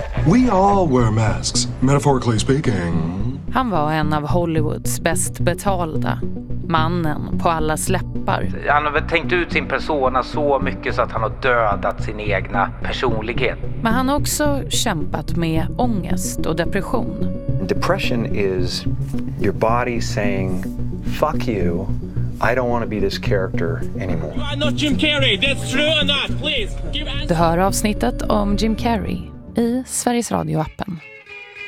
We all wear masks, metaphorically speaking. Han var en av Hollywoods bäst betalda. Mannen på alla läppar. Han har väl tänkt ut sin persona så mycket så att han har dödat sin egna personlighet. Men han har också kämpat med ångest och depression. Depression is your body saying, fuck you, I don't want to be this character anymore. You are not Jim Carrey, that's true or not? Please, give answer. Du hör avsnittet om Jim Carrey i Sveriges Radio-appen.